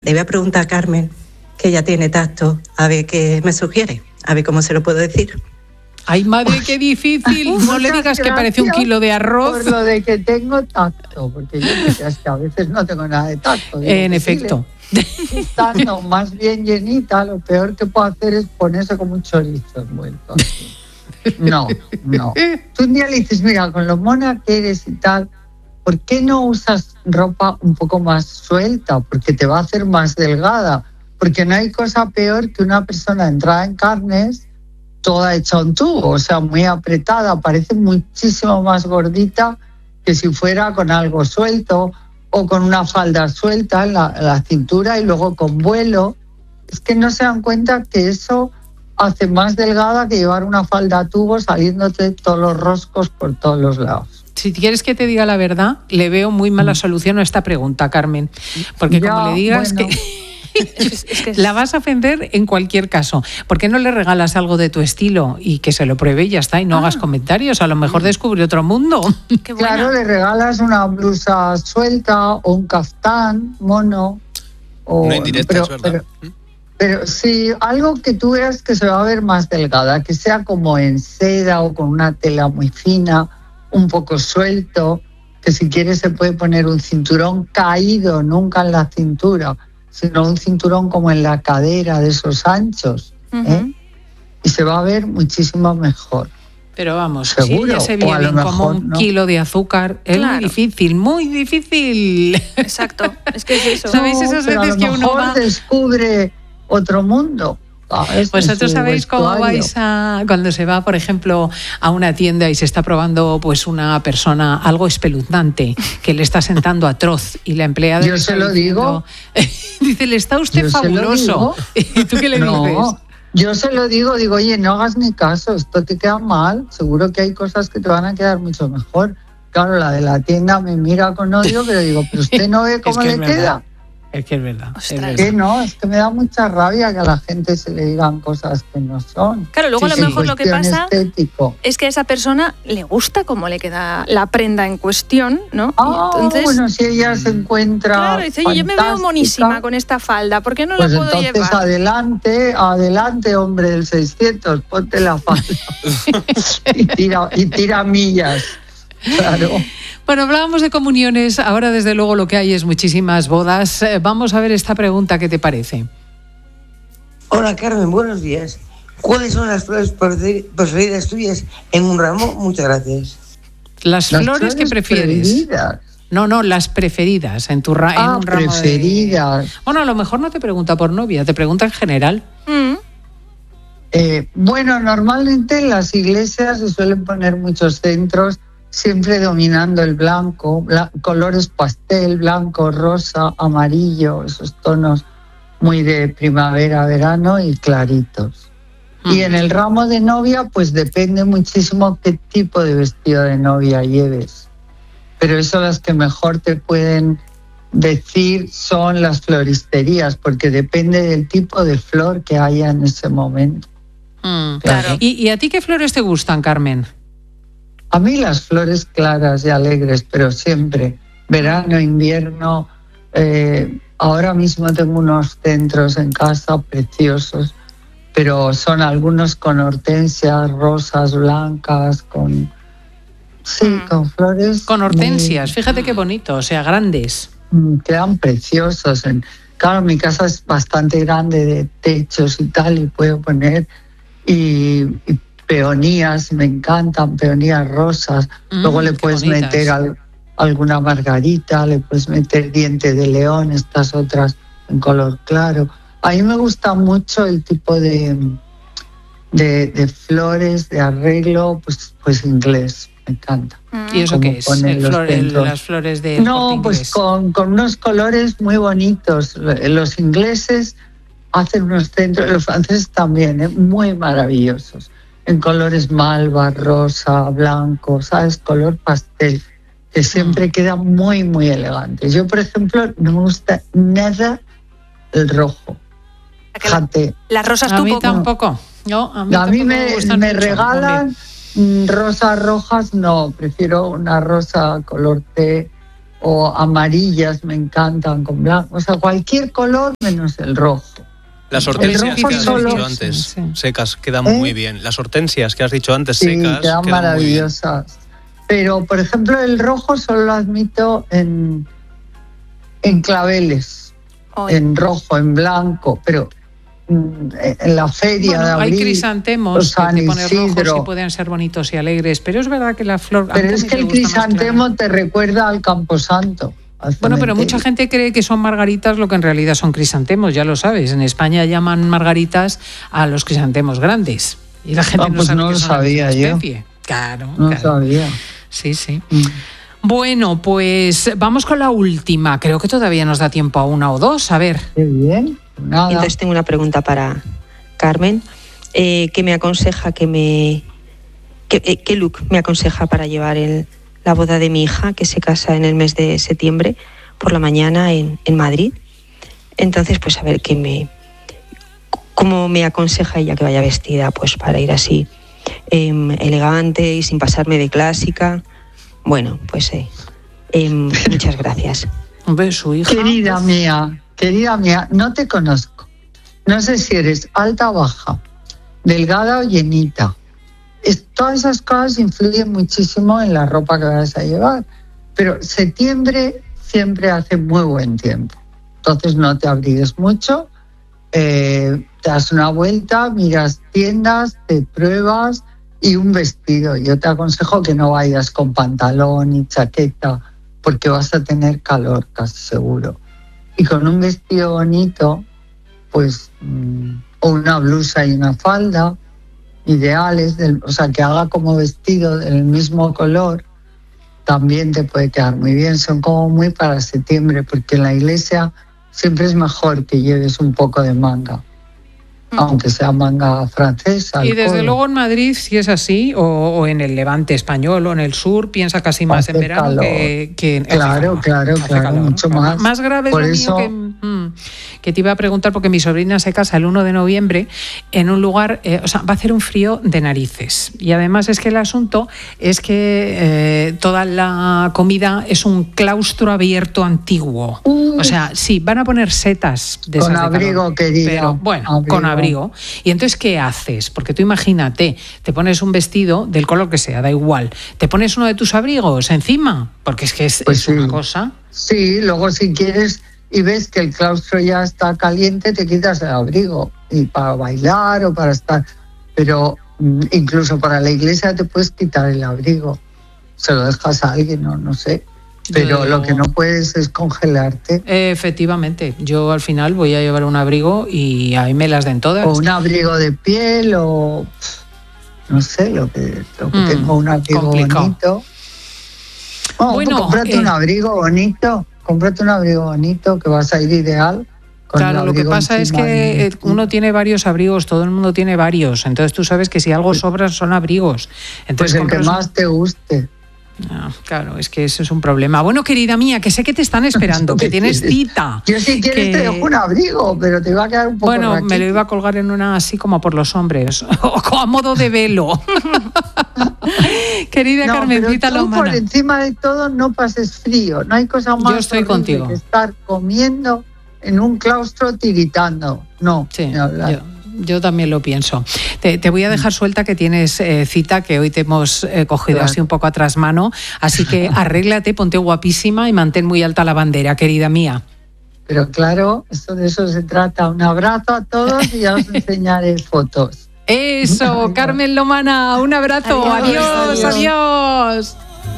Le voy a preguntar a Carmen, que ella tiene tacto, a ver qué me sugiere, a ver cómo se lo puedo decir. Ay, madre, qué difícil. No le digas que parece un kilo de arroz. Por lo de que tengo tacto, porque yo es que a veces no tengo nada de tacto. En efecto. Estando más bien llenita, lo peor que puedo hacer es ponerse como un chorizo envuelto. No. Tú un día le dices, mira, con lo mona que eres y tal, ¿por qué no usas ropa un poco más suelta? Porque te va a hacer más delgada. Porque no hay cosa peor que una persona entrada en carnes toda hecha un tubo, o sea, muy apretada, parece muchísimo más gordita que si fuera con algo suelto o con una falda suelta en la cintura y luego con vuelo. Es que no se dan cuenta que eso hace más delgada que llevar una falda a tubo saliéndote todos los roscos por todos los lados. Si quieres que te diga la verdad, le veo muy mala solución a esta pregunta, Carmen, porque ya, como le digas que... La vas a ofender en cualquier caso. ¿Por qué no le regalas algo de tu estilo y que se lo pruebe y ya está? Y no hagas comentarios. A lo mejor descubre otro mundo. Claro, le regalas una blusa suelta o un caftán mono. No indirecta, es verdad. Pero sí, algo que tú veas que se va a ver más delgada, que sea como en seda o con una tela muy fina, un poco suelto, que si quieres se puede poner un cinturón caído, nunca en la cintura, sino un cinturón como en la cadera de esos anchos, y se va a ver muchísimo mejor. Pero vamos, seguro, si ella se ve bien como un kilo de azúcar, es muy difícil. Exacto, es que es eso. ¿Sabéis esas veces que uno va... descubre otro mundo? Vosotros sabéis cómo vais cuando se va, por ejemplo, a una tienda y se está probando pues una persona algo espeluznante que le está sentando atroz y la empleada... Yo se lo digo. Dice, le está usted fabuloso. ¿Y tú qué le dices? Yo se lo digo, oye, no hagas ni caso, esto te queda mal, seguro que hay cosas que te van a quedar mucho mejor. Claro, la de la tienda me mira con odio, pero digo, ¿pero usted no ve cómo le queda? Es que es verdad. Es que me da mucha rabia que a la gente se le digan cosas que no son. Claro, luego a lo mejor lo que pasa es que a esa persona le gusta cómo le queda la prenda en cuestión, ¿no? Entonces, bueno, si ella se encuentra claro, dice, oye, yo me veo monísima con esta falda, ¿por qué no pues la puedo entonces llevar? Adelante, hombre del 600, ponte la falda y tira millas, claro. Bueno, hablábamos de comuniones, ahora desde luego lo que hay es muchísimas bodas. Vamos a ver esta pregunta, ¿qué te parece? Hola Carmen, buenos días. ¿Cuáles son las flores preferidas tuyas en un ramo? Muchas gracias. ¿Las flores que prefieres? Preferidas. No, las preferidas en un ramo preferidas. Bueno, a lo mejor no te pregunta por novia, te pregunta en general. Bueno, normalmente en las iglesias se suelen poner muchos centros, siempre dominando el blanco, colores pastel, blanco, rosa, amarillo, esos tonos muy de primavera, verano y claritos. Y en el ramo de novia, pues depende muchísimo qué tipo de vestido de novia lleves. Pero eso las que mejor te pueden decir son las floristerías, porque depende del tipo de flor que haya en ese momento. Claro. ¿Y a ti qué flores te gustan, Carmen? A mí las flores claras y alegres, pero siempre, verano, invierno. Ahora mismo tengo unos centros en casa preciosos, pero son algunos con hortensias, rosas, blancas, con flores. Con hortensias, fíjate qué bonito, o sea, grandes. Quedan preciosos. Claro, mi casa es bastante grande de techos y tal, y puedo poner y peonías, me encantan, peonías rosas. Luego le puedes meter alguna margarita, le puedes meter diente de león, estas otras en color claro. A mí me gusta mucho el tipo de flores, de arreglo, pues inglés, me encanta. ¿Y eso qué es? Las flores de No, pues con unos colores muy bonitos. Los ingleses hacen unos centros, los franceses también, muy maravillosos. En colores malva, rosa, blanco, ¿sabes? Color pastel, que siempre queda muy, muy elegante. Yo, por ejemplo, no me gusta nada el rojo. Fíjate. Las rosas a mí tampoco. No, a mí me regalan rosas rojas, no, prefiero una rosa color té o amarillas me encantan con blanco, o sea, cualquier color menos el rojo. Las hortensias que has dicho antes, secas, quedan muy bien. Las hortensias que has dicho antes, secas, quedan maravillosas. Pero, por ejemplo, el rojo solo lo admito en claveles, en rojo, en blanco, pero en la feria de abril, hay crisantemos que te pones rojos y pueden ser bonitos y alegres, pero es verdad que la flor... Pero es que el crisantemo te recuerda al Camposanto. Bueno, pero mucha gente cree que son margaritas lo que en realidad son crisantemos, ya lo sabes. En España llaman margaritas a los crisantemos grandes y la gente no sabe no que lo son sabía una yo. especie. Claro, no sabía. Sí. Bueno, pues vamos con la última. Creo que todavía nos da tiempo a una o dos. A ver. Qué bien. Nada. Entonces tengo una pregunta para Carmen. ¿Qué me aconseja qué look me aconseja para llevar la boda de mi hija, que se casa en el mes de septiembre por la mañana en Madrid? Entonces, pues a ver cómo me aconseja ella que vaya vestida, pues para ir así elegante y sin pasarme de clásica. Bueno, pues muchas gracias. Su hija. Querida mía, no te conozco. No sé si eres alta o baja, delgada o llenita. Todas esas cosas influyen muchísimo en la ropa que vas a llevar. Pero septiembre siempre hace muy buen tiempo. Entonces no te abrigues mucho, te das una vuelta, miras tiendas, te pruebas y un vestido. Yo te aconsejo que no vayas con pantalón y chaqueta porque vas a tener calor, casi seguro. Y con un vestido bonito, pues, o una blusa y una falda, ideales, o sea, que haga como vestido del mismo color, también te puede quedar muy bien. Son como muy para septiembre, porque en la iglesia siempre es mejor que lleves un poco de manga, aunque sea manga francesa. Y desde luego en Madrid, si es así, o en el Levante español o en el sur, piensa casi más en verano que claro, mucho más. Más grave por es lo eso, mío que te iba a preguntar, porque mi sobrina se casa el 1 de noviembre en un lugar, o sea, va a hacer un frío de narices. Y además es que el asunto es que toda la comida es un claustro abierto antiguo. O sea, sí, van a poner setas de con esas de abrigo, calor, querida. pero bueno, con abrigo. Y entonces, ¿qué haces? Porque tú imagínate, te pones un vestido del color que sea, da igual. Te pones uno de tus abrigos encima, porque es que es una cosa. Sí, luego si quieres y ves que el claustro ya está caliente, te quitas el abrigo. Y para bailar o para estar... Pero incluso para la iglesia te puedes quitar el abrigo. Se lo dejas a alguien, no sé. Pero lo que no puedes es congelarte. Efectivamente, yo al final voy a llevar un abrigo y ahí me las den todas. O un abrigo de piel o no sé, lo que tengo, un abrigo bonito. Bueno, cómprate un abrigo bonito. Cómprate un abrigo bonito que va a salir ideal. Claro, lo que pasa es que uno tiene varios abrigos, todo el mundo tiene varios. Entonces tú sabes que si algo sobra son abrigos. Entonces, pues el que más te guste. No, claro, es que eso es un problema. Bueno, querida mía, que sé que te están esperando, que tienes cita. Yo si quieres te dejo un abrigo, pero te va a quedar un poco Bueno, raquito. Me lo iba a colgar en una así como por los hombres, o a modo de velo. Querida Carmencita Lomana. Por encima de todo no pases frío, no hay cosa más Yo estoy contigo. que estar comiendo en un claustro tiritando. No, sí, yo también lo pienso. Te voy a dejar suelta que tienes cita, que hoy te hemos cogido así un poco a trasmano, así que arréglate, ponte guapísima y mantén muy alta la bandera, querida mía. Pero claro, de eso se trata. Un abrazo a todos y ya os enseñaré fotos. Eso, Carmen Lomana, un abrazo. Adiós.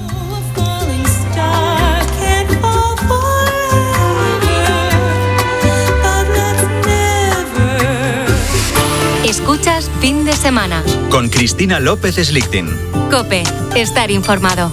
Escuchas Fin de Semana con Cristina López Slichting. COPE, estar informado.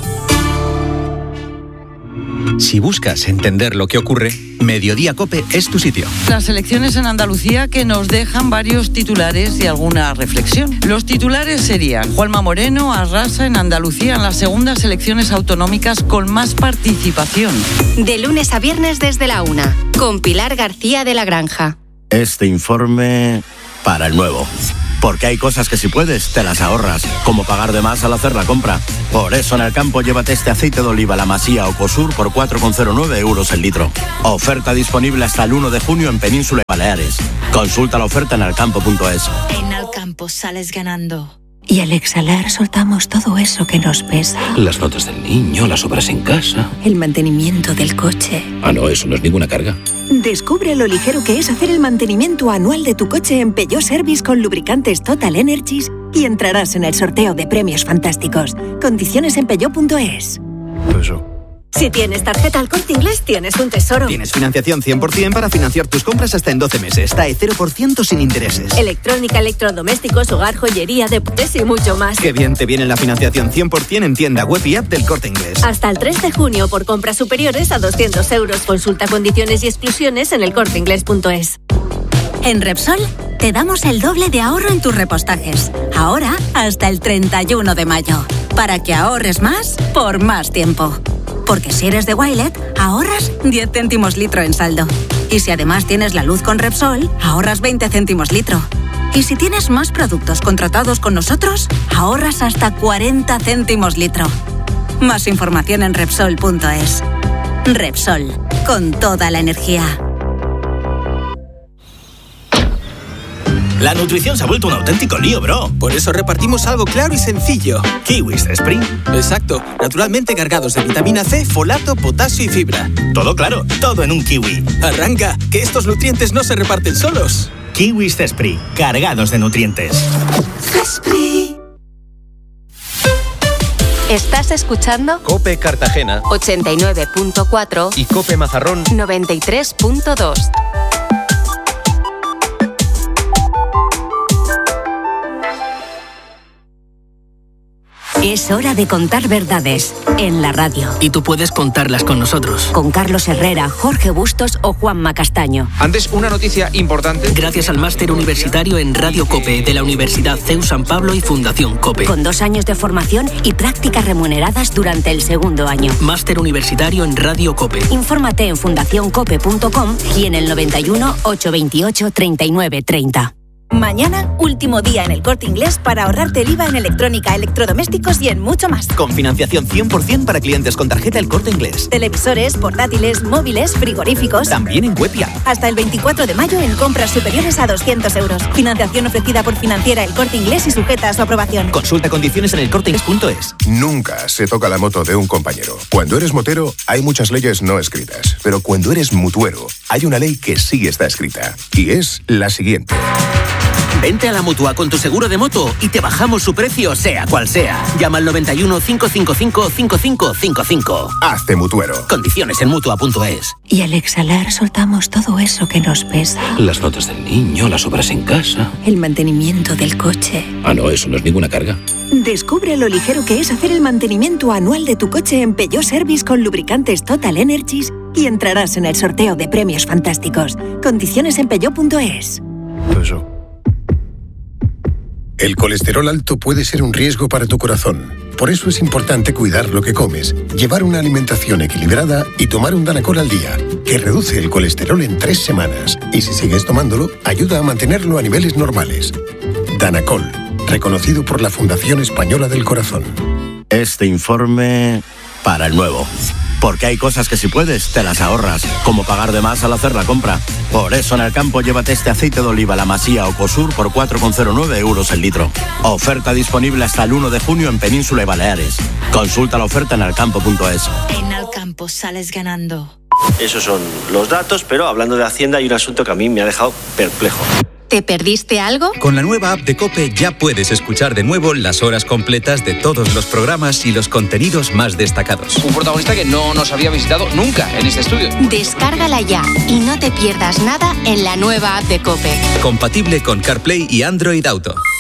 Si buscas entender lo que ocurre, Mediodía COPE es tu sitio. Las elecciones en Andalucía que nos dejan varios titulares y alguna reflexión. Los titulares serían: Juanma Moreno arrasa en Andalucía en las segundas elecciones autonómicas con más participación. De lunes a viernes desde la 1, con Pilar García de la Granja. Este informe para el nuevo. Porque hay cosas que si puedes, te las ahorras, como pagar de más al hacer la compra. Por eso en Alcampo llévate este aceite de oliva La Masía o Cosur por 4,09 euros el litro. Oferta disponible hasta el 1 de junio en Península y Baleares. Consulta la oferta en alcampo.es. En Alcampo sales ganando. Y al exhalar soltamos todo eso que nos pesa. Las notas del niño, las obras en casa. El mantenimiento del coche. Ah, no, eso no es ninguna carga. Descubre lo ligero que es hacer el mantenimiento anual de tu coche en Peugeot Service con lubricantes Total Energies y entrarás en el sorteo de premios fantásticos. Condiciones en peugeot.es. Si tienes tarjeta Al Corte Inglés, tienes un tesoro. Tienes financiación 100% para financiar tus compras hasta en 12 meses. TAE 0% sin intereses. Electrónica, electrodomésticos, hogar, joyería, deportes y mucho más. Qué bien te viene la financiación 100% en tienda web y app del Corte Inglés. Hasta el 3 de junio por compras superiores a 200 euros. Consulta condiciones y exclusiones en elcorteinglés.es. En Repsol te damos el doble de ahorro en tus repostajes. Ahora hasta el 31 de mayo. Para que ahorres más por más tiempo. Porque si eres de Wilet, ahorras 10 céntimos litro en saldo. Y si además tienes la luz con Repsol, ahorras 20 céntimos litro. Y si tienes más productos contratados con nosotros, ahorras hasta 40 céntimos litro. Más información en Repsol.es. Repsol, con toda la energía. La nutrición se ha vuelto un auténtico lío, bro. Por eso repartimos algo claro y sencillo. Kiwis Spring. Exacto. Naturalmente cargados de vitamina C, folato, potasio y fibra. Todo claro, todo en un kiwi. Arranca, que estos nutrientes no se reparten solos. Kiwis Spring, cargados de nutrientes. ¿Estás escuchando? COPE Cartagena 89.4 y COPE Mazarrón 93.2. Es hora de contar verdades en la radio. Y tú puedes contarlas con nosotros. Con Carlos Herrera, Jorge Bustos o Juanma Castaño. Antes, una noticia importante. Gracias al máster universitario en Radio COPE de la Universidad CEU San Pablo y Fundación COPE. Con 2 años de formación y prácticas remuneradas durante el segundo año. Máster universitario en Radio COPE. Infórmate en fundacioncope.com y en el 91 828 39 30. Mañana, último día en el Corte Inglés para ahorrarte el IVA en electrónica, electrodomésticos y en mucho más. Con financiación 100% para clientes con tarjeta El Corte Inglés. Televisores, portátiles, móviles, frigoríficos. También en web y app. Hasta el 24 de mayo en compras superiores a 200 euros. Financiación ofrecida por Financiera El Corte Inglés y sujeta a su aprobación. Consulta condiciones en elcorteinglés.es. Nunca se toca la moto de un compañero. Cuando eres motero, hay muchas leyes no escritas. Pero cuando eres mutuero, hay una ley que sí está escrita. Y es la siguiente. Vente a la Mutua con tu seguro de moto y te bajamos su precio, sea cual sea. Llama al 91 555 5555. Hazte mutuero. Condiciones en Mutua.es. Y al exhalar soltamos todo eso que nos pesa. Las notas del niño, las obras en casa. El mantenimiento del coche. Ah, no, eso no es ninguna carga. Descubre lo ligero que es hacer el mantenimiento anual de tu coche en Peugeot Service con lubricantes Total Energies y entrarás en el sorteo de premios fantásticos. Condiciones en peugeot.es. El colesterol alto puede ser un riesgo para tu corazón. Por eso es importante cuidar lo que comes, llevar una alimentación equilibrada y tomar un Danacol al día, que reduce el colesterol en 3 semanas. Y si sigues tomándolo, ayuda a mantenerlo a niveles normales. Danacol, reconocido por la Fundación Española del Corazón. Este informe para el nuevo. Porque hay cosas que si puedes, te las ahorras, como pagar de más al hacer la compra. Por eso en Alcampo llévate este aceite de oliva La Masía o Cosur por 4,09 euros el litro. Oferta disponible hasta el 1 de junio en Península y Baleares. Consulta la oferta en alcampo.es. En Alcampo sales ganando. Esos son los datos, pero hablando de Hacienda hay un asunto que a mí me ha dejado perplejo. ¿Te perdiste algo? Con la nueva app de COPE ya puedes escuchar de nuevo las horas completas de todos los programas y los contenidos más destacados. Un protagonista que no nos había visitado nunca en este estudio. Descárgala ya y no te pierdas nada en la nueva app de COPE. Compatible con CarPlay y Android Auto.